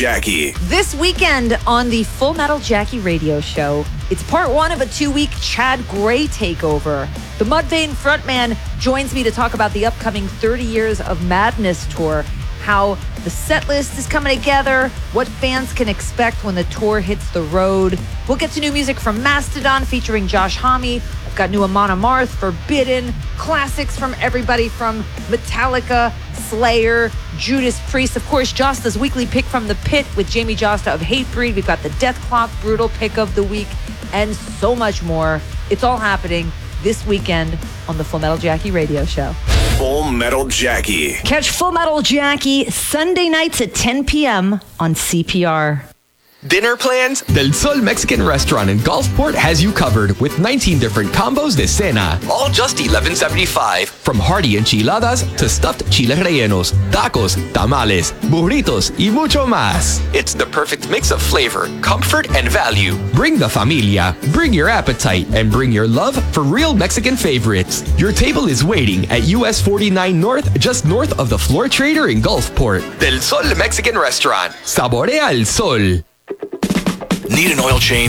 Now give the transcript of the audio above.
Jackie. This weekend on the Full Metal Jackie radio show, it's part one of a 2-week Chad Gray takeover. The Mudvayne frontman joins me to talk about the upcoming 30 Years of Madness tour, how the set list is coming together, what fans can expect when the tour hits the road. We'll get to new music from Mastodon featuring Josh Homme. I've got new Amon Amarth, Forbidden, classics from everybody from Metallica, Slayer, Judas Priest. Of course, Josta's weekly pick from the pit with Jamie Josta of Hatebreed. We've got the Deathclock Brutal pick of the week and so much more. It's all happening this weekend on the Full Metal Jackie radio show. Full Metal Jackie. Catch Full Metal Jackie Sunday nights at 10 p.m. on CPR. Dinner plans? Del Sol Mexican Restaurant in Gulfport has you covered with 19 different combos de cena, all just $11.75. From hearty enchiladas to stuffed chile rellenos, tacos, tamales, burritos, y mucho más. It's the perfect mix of flavor, comfort, and value. Bring the familia, bring your appetite, and bring your love for real Mexican favorites. Your table is waiting at US 49 North, just north of the Floor Trader in Gulfport. Del Sol Mexican Restaurant. Saborea el sol. Need an oil change?